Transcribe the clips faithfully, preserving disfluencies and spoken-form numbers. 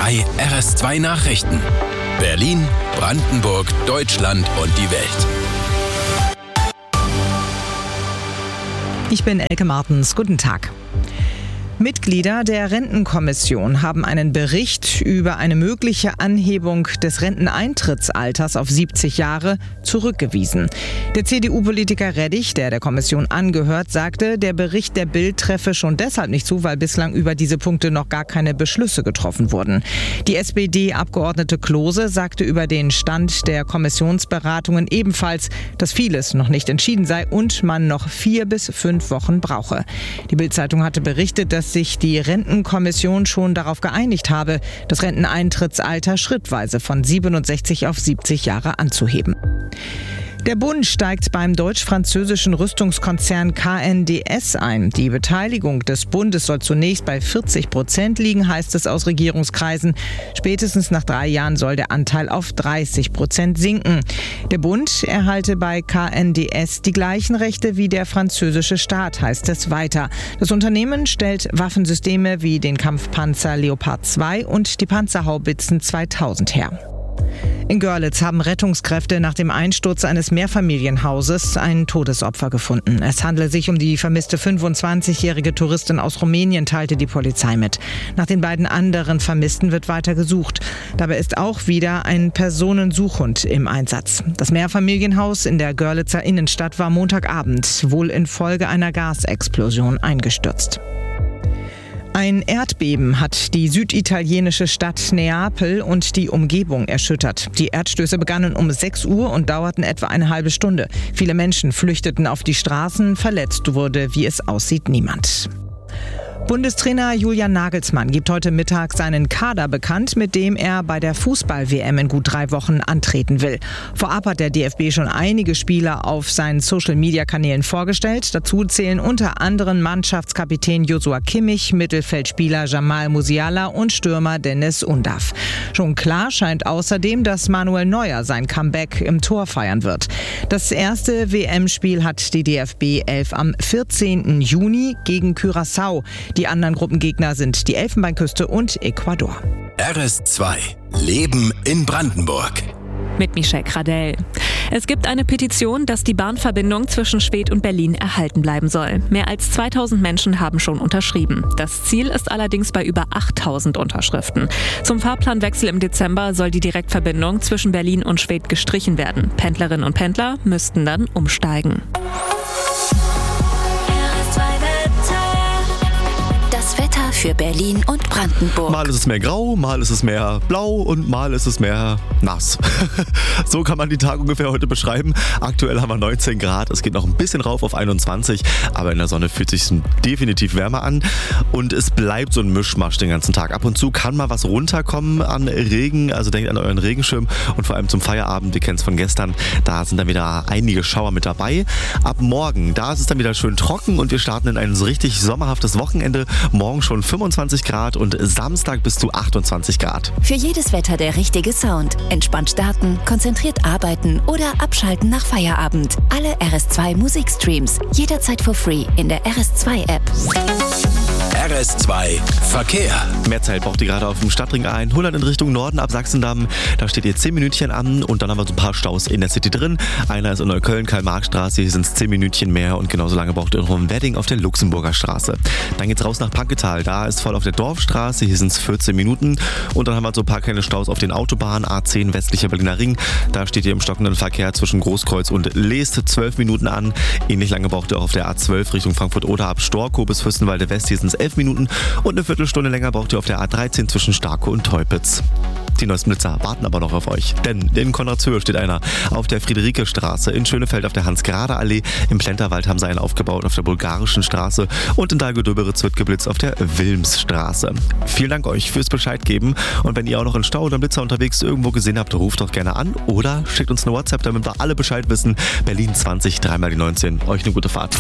drei R S zwei Nachrichten. Berlin, Brandenburg, Deutschland und die Welt. Ich bin Elke Martens. Guten Tag. Mitglieder der Rentenkommission haben einen Bericht über eine mögliche Anhebung des Renteneintrittsalters auf siebzig Jahre zurückgewiesen. Der C D U-Politiker Reddich, der der Kommission angehört, sagte, der Bericht der Bild treffe schon deshalb nicht zu, weil bislang über diese Punkte noch gar keine Beschlüsse getroffen wurden. Die S P D-Abgeordnete Klose sagte über den Stand der Kommissionsberatungen ebenfalls, dass vieles noch nicht entschieden sei und man noch vier bis fünf Wochen brauche. Die Bild-Zeitung hatte berichtet, dass sich die Rentenkommission schon darauf geeinigt habe, das Renteneintrittsalter schrittweise von siebenundsechzig auf siebzig Jahre anzuheben. Der Bund steigt beim deutsch-französischen Rüstungskonzern K N D S ein. Die Beteiligung des Bundes soll zunächst bei vierzig Prozent liegen, heißt es aus Regierungskreisen. Spätestens nach drei Jahren soll der Anteil auf dreißig Prozent sinken. Der Bund erhalte bei K N D S die gleichen Rechte wie der französische Staat, heißt es weiter. Das Unternehmen stellt Waffensysteme wie den Kampfpanzer Leopard zwei und die Panzerhaubitzen zweitausend her. In Görlitz haben Rettungskräfte nach dem Einsturz eines Mehrfamilienhauses ein Todesopfer gefunden. Es handele sich um die vermisste fünfundzwanzigjährige Touristin aus Rumänien, teilte die Polizei mit. Nach den beiden anderen Vermissten wird weiter gesucht. Dabei ist auch wieder ein Personensuchhund im Einsatz. Das Mehrfamilienhaus in der Görlitzer Innenstadt war Montagabend wohl infolge einer Gasexplosion eingestürzt. Ein Erdbeben hat die süditalienische Stadt Neapel und die Umgebung erschüttert. Die Erdstöße begannen um sechs Uhr und dauerten etwa eine halbe Stunde. Viele Menschen flüchteten auf die Straßen, verletzt wurde, wie es aussieht, niemand. Bundestrainer Julian Nagelsmann gibt heute Mittag seinen Kader bekannt, mit dem er bei der Fußball-W M in gut drei Wochen antreten will. Vorab hat der D F B schon einige Spieler auf seinen Social-Media-Kanälen vorgestellt. Dazu zählen unter anderem Mannschaftskapitän Joshua Kimmich, Mittelfeldspieler Jamal Musiala und Stürmer Dennis Undav. Schon klar scheint außerdem, dass Manuel Neuer sein Comeback im Tor feiern wird. Das erste W M-Spiel hat die D F B elf am vierzehnten Juni gegen Curaçao. Die anderen Gruppengegner sind die Elfenbeinküste und Ecuador. R S zwei Leben in Brandenburg. Mit Michelle Kradell. Es gibt eine Petition, dass die Bahnverbindung zwischen Schwedt und Berlin erhalten bleiben soll. Mehr als zweitausend Menschen haben schon unterschrieben. Das Ziel ist allerdings bei über achttausend Unterschriften. Zum Fahrplanwechsel im Dezember soll die Direktverbindung zwischen Berlin und Schwedt gestrichen werden. Pendlerinnen und Pendler müssten dann umsteigen. Für Berlin und Brandenburg. Mal ist es mehr grau, mal ist es mehr blau und mal ist es mehr nass. So kann man die Tag ungefähr heute beschreiben. Aktuell haben wir neunzehn Grad, es geht noch ein bisschen rauf auf einundzwanzig, aber in der Sonne fühlt es sich definitiv wärmer an und es bleibt so ein Mischmasch den ganzen Tag. Ab und zu kann mal was runterkommen an Regen, also denkt an euren Regenschirm und vor allem zum Feierabend, ihr kennt es von gestern, da sind dann wieder einige Schauer mit dabei. Ab morgen, da ist es dann wieder schön trocken und wir starten in ein richtig sommerhaftes Wochenende. Morgen schon fünfundzwanzig Grad und Samstag bis zu achtundzwanzig Grad. Für jedes Wetter der richtige Sound. Entspannt starten, konzentriert arbeiten oder abschalten nach Feierabend. Alle R S zwei Musikstreams jederzeit for free in der R S zwei App. R S zwei Verkehr. Mehr Zeit braucht ihr gerade auf dem Stadtring ein. hundert in Richtung Norden ab Sachsendamm. Da steht ihr zehn Minütchen an und dann haben wir so ein paar Staus in der City drin. Einer ist in Neukölln, Karl-Marx-Straße. Hier sind es zehn Minütchen mehr und genauso lange braucht ihr noch im Wedding auf der Luxemburger Straße. Dann geht's raus nach Panketal. Da ist voll auf der Dorfstraße. Hier sind es vierzehn Minuten. Und dann haben wir so ein paar kleine Staus auf den Autobahnen. A zehn westlicher Berliner Ring. Da steht ihr im stockenden Verkehr zwischen Großkreuz und Leest zwölf Minuten an. Ähnlich lange braucht ihr auch auf der A zwölf Richtung Frankfurt oder ab Storkow bis Fürstenwalde West. Hier sind es elf Minuten und eine Viertelstunde länger braucht ihr auf der A dreizehn zwischen Starkow und Teupitz. Die neuesten Blitzer warten aber noch auf euch, denn in Konradshöhe steht einer auf der Friederike-Straße, in Schönefeld auf der Hans-Grade-Allee, im Plenterwald haben sie einen aufgebaut auf der Bulgarischen Straße und in Dahlgedöberitz wird geblitzt auf der Wilmsstraße. Vielen Dank euch fürs Bescheid geben und wenn ihr auch noch einen Stau oder einen Blitzer unterwegs irgendwo gesehen habt, ruft doch gerne an oder schickt uns eine WhatsApp, damit wir alle Bescheid wissen. Berlin zwanzig, dreimal die neunzehn. Euch eine gute Fahrt.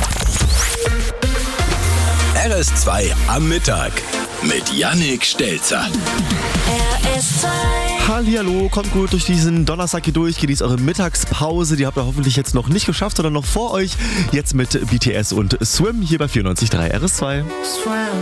R S zwei am Mittag mit Jannik Stelzer. R S zwei. Hallihallo, kommt gut durch diesen Donnerstag hier durch, genießt eure Mittagspause, die habt ihr hoffentlich jetzt noch nicht geschafft, sondern noch vor euch. Jetzt mit B T S und Swim hier bei vierundneunzig Komma drei R S zwei.